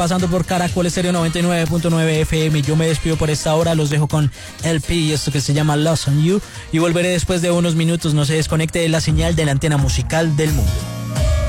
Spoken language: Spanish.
pasando por Caracol Estéreo 99.9 FM. Yo me despido por esta hora, los dejo con LP y esto que se llama Lost on You, y volveré después de unos minutos. No se desconecte de la señal de la antena musical del mundo.